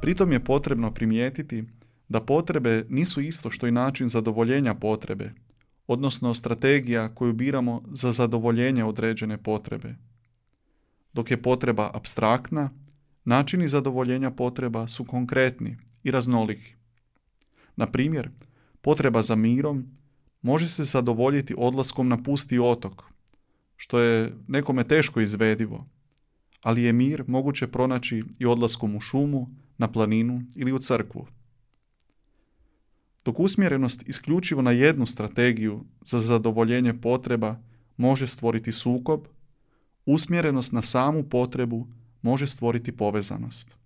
Pritom je potrebno primijetiti da potrebe nisu isto što i način zadovoljenja potrebe, odnosno strategija koju biramo za zadovoljenje određene potrebe. Dok je potreba apstraktna, načini zadovoljenja potreba su konkretni i raznoliki. Na primjer, potreba za mirom može se zadovoljiti odlaskom na pusti otok, što je nekome teško izvedivo, ali je mir moguće pronaći i odlaskom u šumu, na planinu ili u crkvu. Dok usmjerenost isključivo na jednu strategiju za zadovoljenje potreba može stvoriti sukob, usmjerenost na samu potrebu može stvoriti povezanost.